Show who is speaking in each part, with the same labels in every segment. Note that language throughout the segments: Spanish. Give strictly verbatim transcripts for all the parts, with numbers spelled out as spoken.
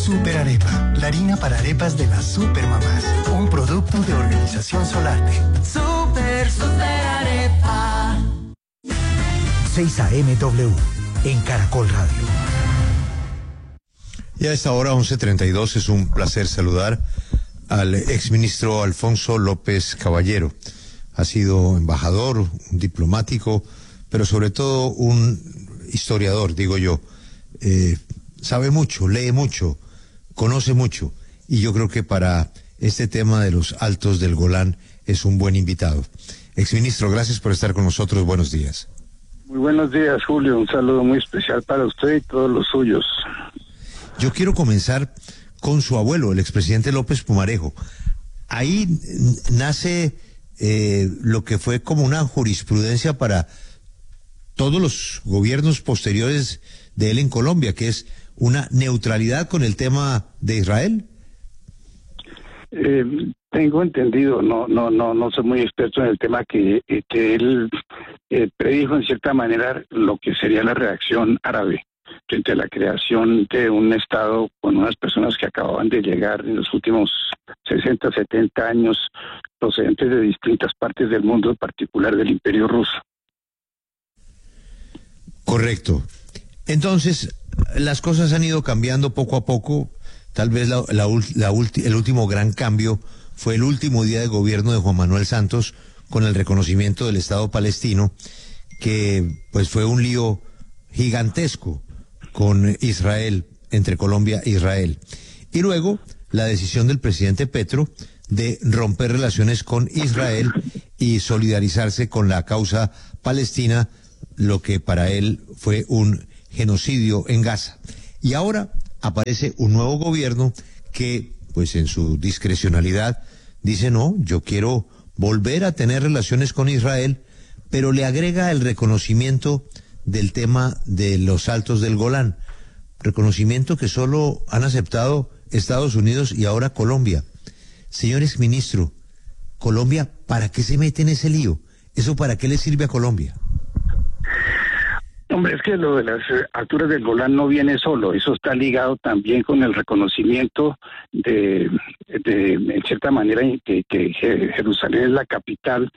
Speaker 1: Super Arepa, la harina para arepas de las supermamás. Un producto de Organización Solarte.
Speaker 2: Super, super arepa.
Speaker 3: seis A M W, en Caracol Radio.
Speaker 4: Y a esta hora, once treinta y dos, es un placer saludar al exministro Alfonso López Caballero. Ha sido embajador, un diplomático, pero sobre todo un historiador, digo yo. Eh, sabe mucho, lee mucho, conoce mucho, y yo creo que para este tema de los Altos del Golán es un buen invitado. Exministro, gracias por estar con nosotros, buenos días.
Speaker 5: Muy buenos días, Julio, un saludo muy especial para usted y todos los suyos.
Speaker 4: Yo quiero comenzar con su abuelo, el expresidente López Pumarejo. Ahí nace eh, lo que fue como una jurisprudencia para todos los gobiernos posteriores de él en Colombia, que es una neutralidad con el tema de Israel.
Speaker 5: Eh, tengo entendido, no, no, no, no soy muy experto en el tema, que, eh, que él eh, predijo en cierta manera lo que sería la reacción árabe frente a la creación de un Estado con unas personas que acababan de llegar en los últimos sesenta, setenta años, procedentes de distintas partes del mundo, en particular del Imperio Ruso.
Speaker 4: Correcto. Entonces, las cosas han ido cambiando poco a poco. Tal vez la, la, la ulti, el último gran cambio fue el último día de gobierno de Juan Manuel Santos con el reconocimiento del Estado palestino, que pues fue un lío gigantesco con Israel, entre Colombia e Israel. Y luego la decisión del presidente Petro de romper relaciones con Israel y solidarizarse con la causa palestina, lo que para él fue un genocidio en Gaza. Y ahora aparece un nuevo gobierno que, pues en su discrecionalidad, dice no, yo quiero volver a tener relaciones con Israel, pero le agrega el reconocimiento del tema de los Altos del Golán, reconocimiento que solo han aceptado Estados Unidos y ahora Colombia. Señor exministro, Colombia, ¿para qué se mete en ese lío? ¿Eso para qué le sirve a Colombia?
Speaker 5: Hombre, es que lo de las alturas del Golán no viene solo, eso está ligado también con el reconocimiento de, de en cierta manera, que, que Jerusalén es la capital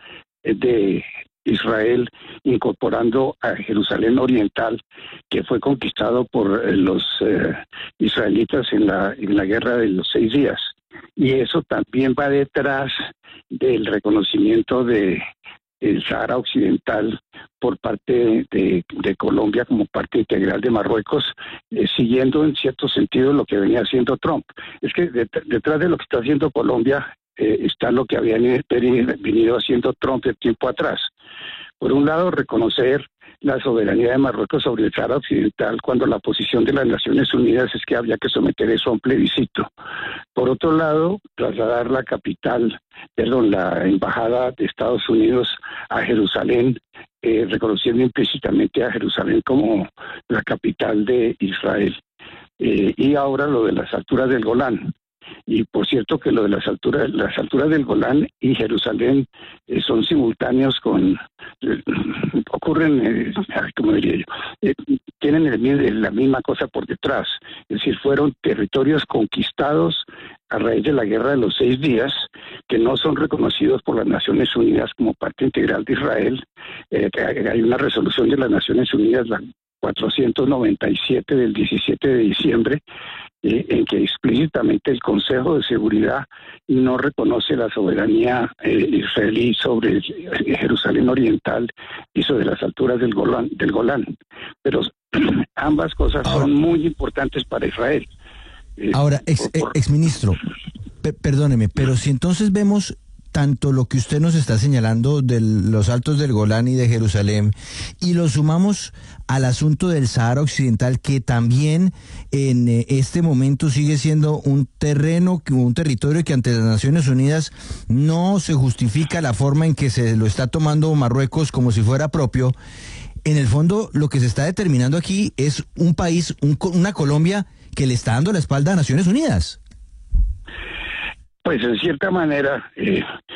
Speaker 5: de Israel, incorporando a Jerusalén Oriental, que fue conquistado por los eh, israelitas en la, en la guerra de los seis días. Y eso también va detrás del reconocimiento de el Sahara Occidental por parte de, de Colombia como parte integral de Marruecos, eh, siguiendo en cierto sentido lo que venía haciendo Trump. Es que de, detrás de lo que está haciendo Colombia eh, está lo que había venido haciendo Trump de tiempo atrás. Por un lado, reconocer la soberanía de Marruecos sobre el Sahara Occidental, cuando la posición de las Naciones Unidas es que había que someter eso a un plebiscito. Por otro lado, trasladar la capital, perdón, la embajada de Estados Unidos a Jerusalén, eh, reconociendo implícitamente a Jerusalén como la capital de Israel. Eh, y ahora lo de las alturas del Golán. Y por cierto que lo de las alturas, las alturas del Golán y Jerusalén eh, son simultáneos con, eh, ocurren, eh, ¿cómo diría yo? Eh, tienen el, la misma cosa por detrás. Es decir, fueron territorios conquistados a raíz de la guerra de los seis días, que no son reconocidos por las Naciones Unidas como parte integral de Israel. Eh, hay una resolución de las Naciones Unidas, la cuatrocientos noventa y siete del diecisiete de diciembre, eh, en que explícitamente el Consejo de Seguridad no reconoce la soberanía eh, israelí sobre Jerusalén Oriental y sobre las alturas del Golán. Del Golán. Pero ambas cosas ahora son muy importantes para Israel.
Speaker 6: Eh, ahora, ex, por, por... exministro, pe perdóneme, pero si entonces vemos tanto lo que usted nos está señalando de los Altos del Golán y de Jerusalén, y lo sumamos al asunto del Sahara Occidental, que también en este momento sigue siendo un terreno, un territorio que ante las Naciones Unidas no se justifica la forma en que se lo está tomando Marruecos como si fuera propio. En el fondo, lo que se está determinando aquí es un país, un, una Colombia que le está dando la espalda a Naciones Unidas.
Speaker 5: Pues en cierta manera, eh,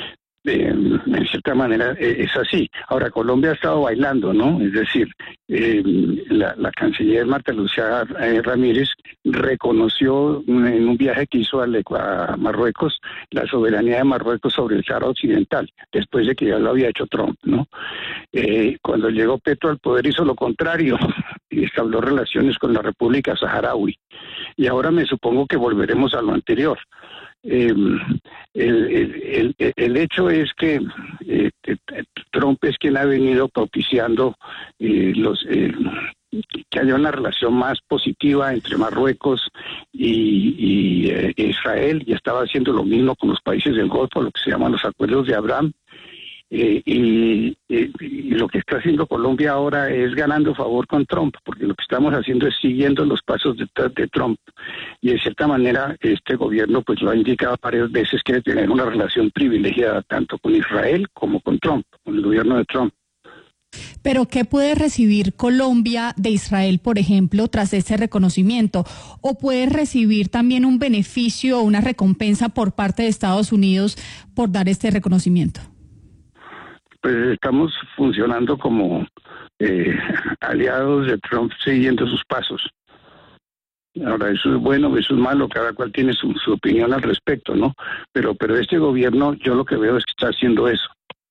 Speaker 5: eh, en cierta manera eh, es así. Ahora, Colombia ha estado bailando, ¿no? Es decir, eh, la, la canciller Marta Lucía eh, Ramírez reconoció en un viaje que hizo a, a Marruecos la soberanía de Marruecos sobre el Sahara Occidental, después de que ya lo había hecho Trump, ¿no? Eh, cuando llegó Petro al poder hizo lo contrario y establó relaciones con la República Saharaui. Y ahora me supongo que volveremos a lo anterior. Eh, el, el, el, el hecho es que eh, Trump es quien ha venido propiciando eh, los eh, que haya una relación más positiva entre Marruecos y, y eh, Israel, y estaba haciendo lo mismo con los países del Golfo, lo que se llaman los acuerdos de Abraham. Eh, y, y, y lo que está haciendo Colombia ahora es ganando favor con Trump, porque lo que estamos haciendo es siguiendo los pasos de, de Trump, y de cierta manera este gobierno pues lo ha indicado varias veces, quiere tener una relación privilegiada tanto con Israel como con Trump, con el gobierno de Trump.
Speaker 7: Pero ¿qué puede recibir Colombia de Israel, por ejemplo, tras este reconocimiento? ¿O puede recibir también un beneficio o una recompensa por parte de Estados Unidos por dar este reconocimiento?
Speaker 5: Pues estamos funcionando como eh, aliados de Trump, siguiendo sus pasos. Ahora, eso es bueno, eso es malo, cada cual tiene su, su opinión al respecto, ¿no? Pero, pero este gobierno, yo lo que veo es que está haciendo eso.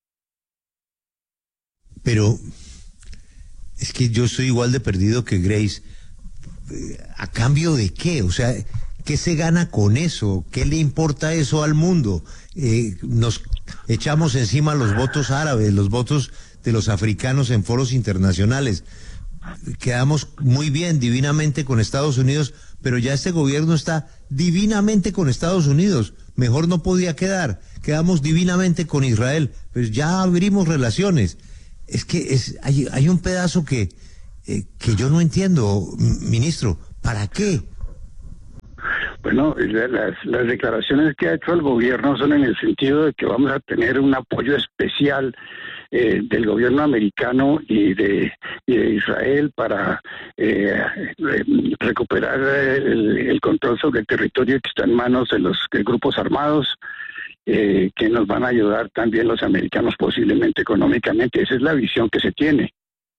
Speaker 4: Pero es que yo soy igual de perdido que Grace. ¿A cambio de qué? O sea, ¿qué se gana con eso? ¿Qué le importa eso al mundo? Eh, nos echamos encima los votos árabes, los votos de los africanos en foros internacionales. Quedamos muy bien, divinamente con Estados Unidos, pero ya este gobierno está divinamente con Estados Unidos. Mejor no podía quedar. Quedamos divinamente con Israel, pues ya abrimos relaciones. Es que es hay, hay un pedazo que, eh, que yo no entiendo, ministro. ¿Para qué?
Speaker 5: Bueno, las, las declaraciones que ha hecho el gobierno son en el sentido de que vamos a tener un apoyo especial eh, del gobierno americano y de, y de Israel para eh, recuperar el, el control sobre el territorio que está en manos de los de grupos armados, eh, que nos van a ayudar también los americanos posiblemente económicamente. Esa es la visión que se tiene.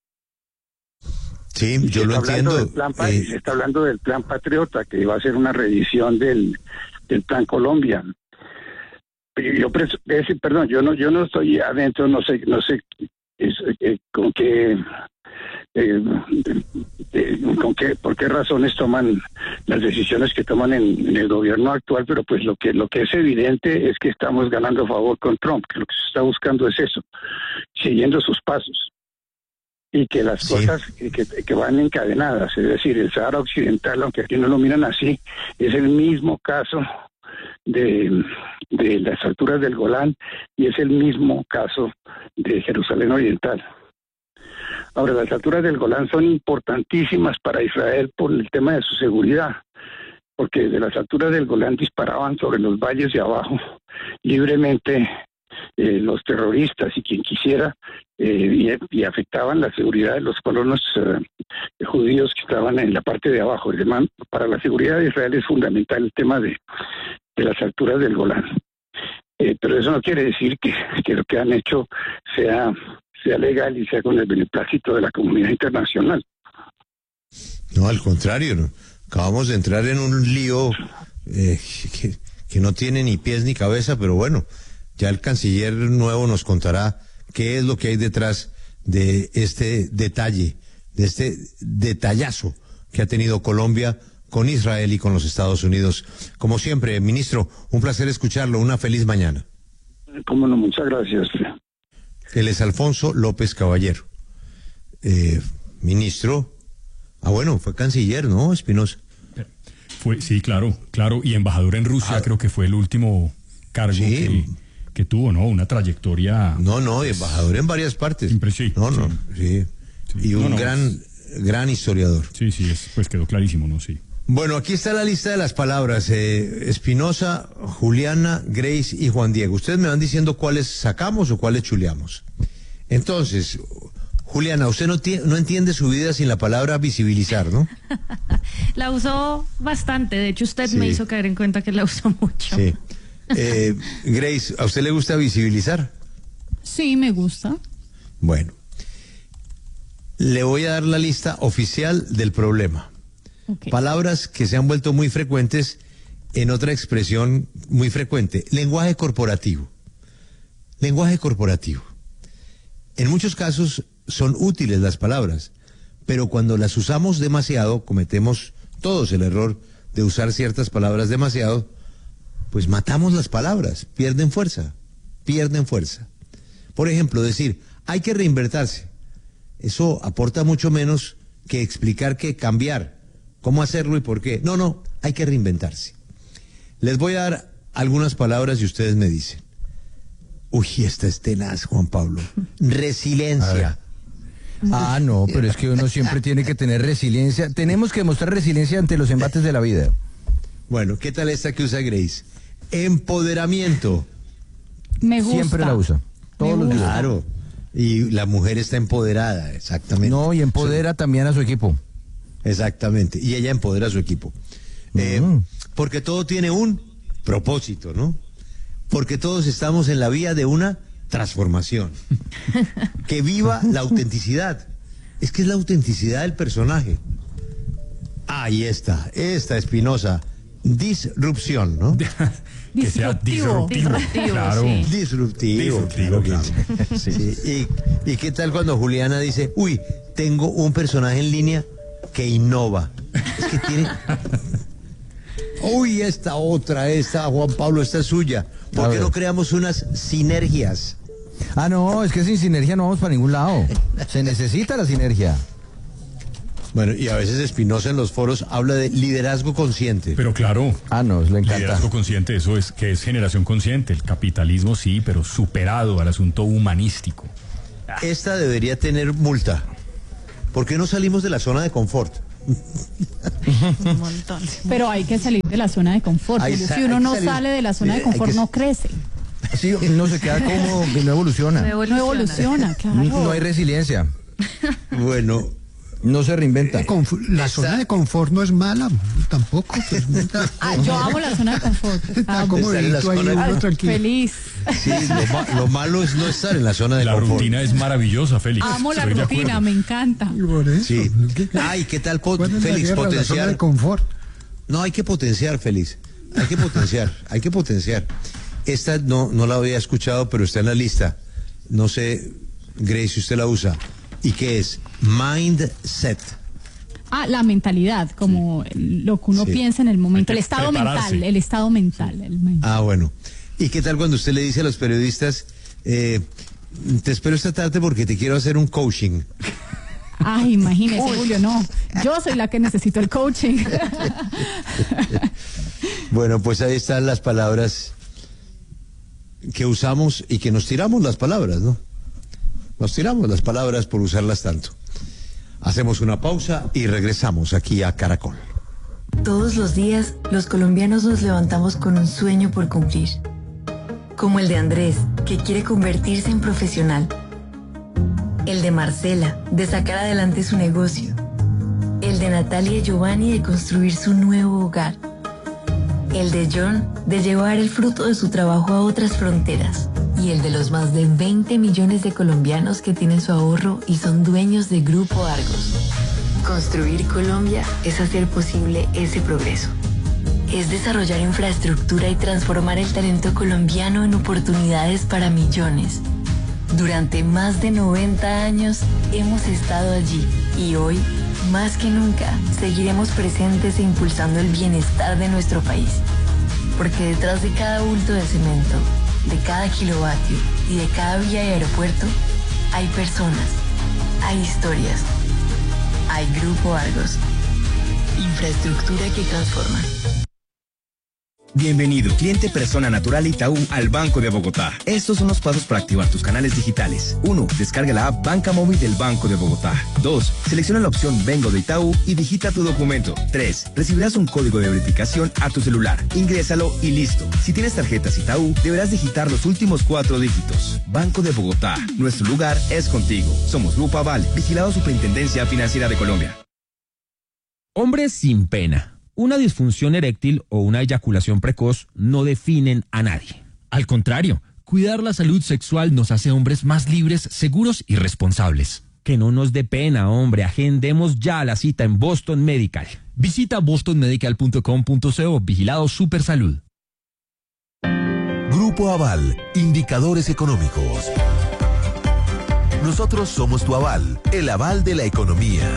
Speaker 4: Sí, yo lo entiendo.
Speaker 5: Plan, eh, se está hablando del plan Patriota, que va a ser una reedición del, del plan Colombia. Yo, ese, perdón, yo no, yo no estoy adentro, no sé, no sé es, eh, con qué, eh, eh, con qué, por qué razones toman las decisiones que toman en, en el gobierno actual, pero pues lo que, lo que es evidente es que estamos ganando favor con Trump, que lo que se está buscando es eso, siguiendo sus pasos. Y que las sí. cosas que, que van encadenadas, es decir, el Sahara Occidental, aunque aquí no lo miran así, es el mismo caso de, de las alturas del Golán y es el mismo caso de Jerusalén Oriental. Ahora, las alturas del Golán son importantísimas para Israel por el tema de su seguridad, porque de las alturas del Golán disparaban sobre los valles de abajo libremente Eh, los terroristas y quien quisiera, eh, y, y afectaban la seguridad de los colonos eh, judíos que estaban en la parte de abajo. El tema, para la seguridad de Israel es fundamental el tema de, de las alturas del Golán. Eh, pero eso no quiere decir que, que lo que han hecho sea, sea legal y sea con el beneplácito de la comunidad internacional.
Speaker 4: No, al contrario, ¿no? Acabamos de entrar en un lío eh, que, que no tiene ni pies ni cabeza, pero bueno, ya el canciller nuevo nos contará qué es lo que hay detrás de este detalle, de este detallazo que ha tenido Colombia con Israel y con los Estados Unidos. Como siempre, ministro, un placer escucharlo, una feliz mañana.
Speaker 5: Cómo no, muchas gracias.
Speaker 4: Él es Alfonso López Caballero. Eh, ministro, ah bueno, fue canciller, ¿no, Espinosa?
Speaker 8: Fue, sí, claro, claro, y embajador en Rusia, ah, creo que fue el último cargo sí. que... que tuvo, ¿no? Una trayectoria...
Speaker 4: No, no, embajador en varias partes.
Speaker 8: Impresionante.
Speaker 4: No, no, sí. sí. Y un no, no, gran,
Speaker 8: pues,
Speaker 4: gran historiador.
Speaker 8: Sí, sí, es, pues quedó clarísimo, ¿no? Sí.
Speaker 4: Bueno, aquí está la lista de las palabras. Eh, Espinosa, Juliana, Grace y Juan Diego. Ustedes me van diciendo cuáles sacamos o cuáles chuleamos. Entonces, Juliana, usted no, no entiende su vida sin la palabra visibilizar, ¿no?
Speaker 7: La usó bastante. De hecho, usted sí. me hizo caer en cuenta que la usó mucho.
Speaker 4: Sí. Eh, Grace, ¿a usted le gusta visibilizar?
Speaker 7: Sí, me gusta.
Speaker 4: Bueno, le voy a dar la lista oficial del problema.
Speaker 7: Okay.
Speaker 4: Palabras que se han vuelto muy frecuentes en otra expresión muy frecuente. Lenguaje corporativo. Lenguaje corporativo. En muchos casos son útiles las palabras, pero cuando las usamos demasiado, cometemos todos el error de usar ciertas palabras demasiado, pues matamos las palabras, pierden fuerza, pierden fuerza. Por ejemplo, decir, hay que reinventarse. Eso aporta mucho menos que explicar que cambiar, cómo hacerlo y por qué. No, no, hay que reinventarse. Les voy a dar algunas palabras y ustedes me dicen. Uy, esta es tenaz, Juan Pablo. Resiliencia.
Speaker 6: Ah, no, pero es que uno siempre tiene que tener resiliencia. Tenemos que mostrar resiliencia ante los embates de la vida.
Speaker 4: Bueno, ¿qué tal esta que usa Grace? Empoderamiento.
Speaker 7: Me gusta.
Speaker 6: Siempre la usa. Todos los días.
Speaker 4: Claro. Y la mujer está empoderada, exactamente.
Speaker 6: No, y empodera sí. también a su equipo.
Speaker 4: Exactamente. Y ella empodera a su equipo. Mm. Eh, porque todo tiene un propósito, ¿no? Porque todos estamos en la vía de una transformación. Que viva la autenticidad. Es que es la autenticidad del personaje. Ahí está, esta Espinosa. Disrupción, ¿no?
Speaker 8: Que sea disruptivo.
Speaker 7: Disruptivo,
Speaker 8: claro.
Speaker 7: sí.
Speaker 4: Disruptivo.
Speaker 8: Disruptivo, claro.
Speaker 4: Sí. Sí. ¿Y, ¿Y qué tal cuando Juliana dice, uy, tengo un personaje en línea que innova? Es que tiene... Uy, esta otra, esta, Juan Pablo, esta es suya. ¿Por qué no creamos unas sinergias?
Speaker 6: Ah, no, es que sin sinergia no vamos para ningún lado. Se necesita la sinergia.
Speaker 4: Bueno, y a veces Espinosa en los foros habla de liderazgo consciente.
Speaker 8: Pero claro.
Speaker 6: Ah, no, le encanta.
Speaker 8: Liderazgo consciente, eso es que es generación consciente. El capitalismo sí, pero superado al asunto humanístico.
Speaker 4: Esta debería tener multa. ¿Por qué no salimos de la zona de confort?
Speaker 7: Un montón. Pero hay que salir de la zona de confort.
Speaker 4: Hay,
Speaker 7: Si uno no
Speaker 4: salir,
Speaker 7: sale de la zona de confort,
Speaker 4: que...
Speaker 7: no crece.
Speaker 6: Sí, no se queda como, no evoluciona.
Speaker 7: No evoluciona, no evoluciona claro.
Speaker 6: No hay resiliencia.
Speaker 4: Bueno,
Speaker 6: no se reinventa.
Speaker 9: La Esta... zona de confort no es mala, tampoco. Pues,
Speaker 7: ah, yo amo la zona de confort.
Speaker 9: Ah, como ahí, uno tranquilo.
Speaker 7: Feliz.
Speaker 4: Sí, lo, ma lo malo es no estar en la zona de
Speaker 8: la
Speaker 4: confort.
Speaker 8: La rutina es maravillosa, Félix.
Speaker 7: Amo la rutina, me encanta.
Speaker 9: Por eso.
Speaker 4: Sí. Ay, ¿qué tal, pot Félix,
Speaker 9: guerra,
Speaker 4: potenciar?
Speaker 9: La zona de confort.
Speaker 4: No, hay que potenciar, Félix. Hay que potenciar, hay que potenciar. Esta no, no la había escuchado, pero está en la lista. No sé, Grace, si usted la usa. ¿Y qué es? Mindset.
Speaker 7: Ah, la mentalidad, como sí. lo que uno sí. piensa en el momento, el estado prepararse. mental, el estado mental. El
Speaker 4: ah, bueno. ¿Y qué tal cuando usted le dice a los periodistas, eh, te espero esta tarde porque te quiero hacer un coaching?
Speaker 7: Ay, imagínese, Uy. Julio, no. Yo soy la que necesito el coaching.
Speaker 4: Bueno, pues ahí están las palabras que usamos y que nos tiramos las palabras, ¿no? Nos tiramos las palabras por usarlas tanto. Hacemos una pausa y regresamos aquí a Caracol.
Speaker 10: Todos los días, los colombianos nos levantamos con un sueño por cumplir. Como el de Andrés, que quiere convertirse en profesional. El de Marcela, de sacar adelante su negocio. El de Natalia y Giovanni, de construir su nuevo hogar. El de John, de llevar el fruto de su trabajo a otras fronteras. Y el de los más de veinte millones de colombianos que tienen su ahorro y son dueños de Grupo Argos. Construir Colombia es hacer posible ese progreso. Es desarrollar infraestructura y transformar el talento colombiano en oportunidades para millones. Durante más de noventa años hemos estado allí y hoy, más que nunca, seguiremos presentes e impulsando el bienestar de nuestro país. Porque detrás de cada bulto de cemento, de cada kilovatio y de cada vía y aeropuerto, hay personas, hay historias, hay Grupo Argos. Infraestructura que transforma.
Speaker 11: Bienvenido, cliente persona natural Itaú al Banco de Bogotá. Estos son los pasos para activar tus canales digitales. uno. Descarga la app Banca Móvil del Banco de Bogotá. dos. Selecciona la opción Vengo de Itaú y digita tu documento. tres. Recibirás un código de verificación a tu celular. Ingrésalo y listo. Si tienes tarjetas Itaú, deberás digitar los últimos cuatro dígitos. Banco de Bogotá. Nuestro lugar es contigo. Somos Grupo Aval, vigilado Superintendencia Financiera de Colombia.
Speaker 12: Hombres sin pena. Una disfunción eréctil o una eyaculación precoz no definen a nadie.
Speaker 13: Al contrario, cuidar la salud sexual nos hace hombres más libres, seguros y responsables.
Speaker 12: Que no nos dé pena, hombre, agendemos ya la cita en Boston Medical.
Speaker 13: Visita boston medical punto com punto co, vigilado Supersalud.
Speaker 14: Grupo Aval, indicadores económicos. Nosotros somos tu aval, el aval de la economía.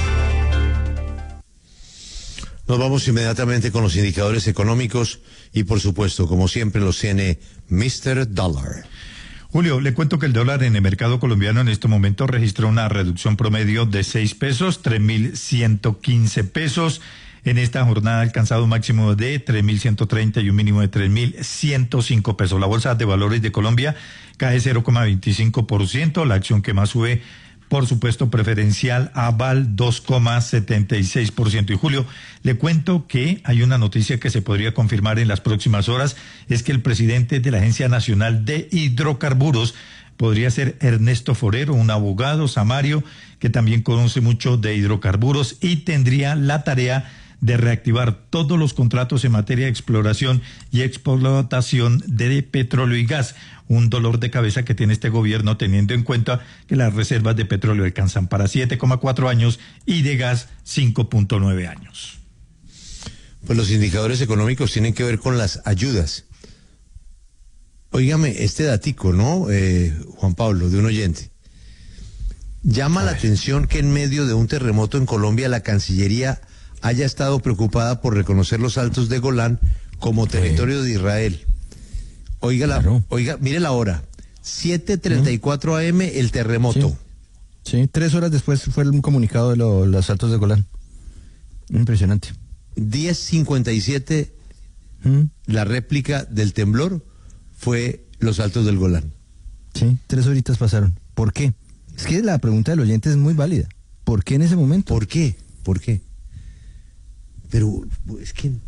Speaker 4: Nos vamos inmediatamente con los indicadores económicos y, por supuesto, como siempre, los tiene mister Dollar.
Speaker 15: Julio, le cuento que el dólar en el mercado colombiano en este momento registró una reducción promedio de seis pesos, tres mil ciento quince pesos. En esta jornada ha alcanzado un máximo de tres mil ciento treinta y un mínimo de tres mil ciento cinco pesos. La Bolsa de Valores de Colombia cae cero coma veinticinco por ciento. La acción que más sube, por supuesto, preferencial Aval dos coma setenta y seis por ciento. Y Julio, le cuento que hay una noticia que se podría confirmar en las próximas horas, es que el presidente de la Agencia Nacional de Hidrocarburos podría ser Ernesto Forero, un abogado samario que también conoce mucho de hidrocarburos y tendría la tarea de reactivar todos los contratos en materia de exploración y explotación de petróleo y gas. Un dolor de cabeza que tiene este gobierno, teniendo en cuenta que las reservas de petróleo alcanzan para siete coma cuatro años y de gas cinco punto nueve años.
Speaker 4: Pues los indicadores económicos tienen que ver con las ayudas. Óigame, este datico, ¿no, eh, Juan Pablo, de un oyente? Llama la atención que en medio de un terremoto en Colombia la Cancillería haya estado preocupada por reconocer los Altos de Golán como territorio de Israel. Oiga, la, claro. oiga, mire la hora, siete treinta y cuatro a eme el terremoto.
Speaker 6: Sí. sí, tres horas después fue el comunicado de lo, los Altos de Golán. Impresionante.
Speaker 4: diez cincuenta y siete, ¿Mm? la réplica del temblor fue los Altos del Golán.
Speaker 6: Sí, tres horitas pasaron. ¿Por qué? Es que la pregunta del oyente es muy válida. ¿Por qué en ese momento?
Speaker 4: ¿Por qué? ¿Por qué? Pero es que